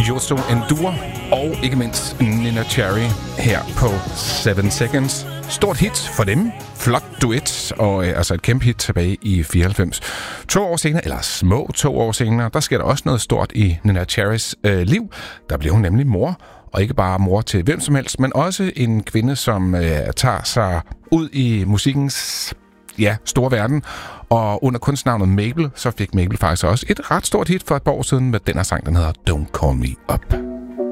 Yoso Endure og ikke mindst Nina Cherry her på 7 Seconds. Stort hit for dem. Flot duet, og altså et kæmpe hit tilbage i 94. 2 år senere, eller små 2 år senere, der sker der også noget stort i Nina Cherrys liv. Der bliver hun nemlig mor, og ikke bare mor til hvem som helst, men også en kvinde, som tager sig ud i musikkens store verden. Og under kunstnavnet Mabel, så fik Mabel faktisk også et ret stort hit for et par år siden med den her sang, den hedder Don't Call Me Up.